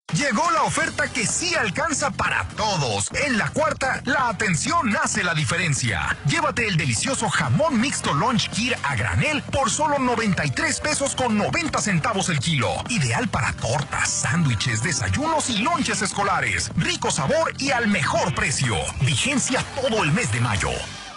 Llegó la oferta que sí alcanza para todos. En La Cuarta, la atención hace la diferencia. Llévate el delicioso jamón mixto Lunch Kir a granel por solo 93 pesos con 90 centavos el kilo. Ideal para tortas, sándwiches, desayunos y lonches escolares. Rico sabor y al mejor precio. Vigencia todo el mes de mayo.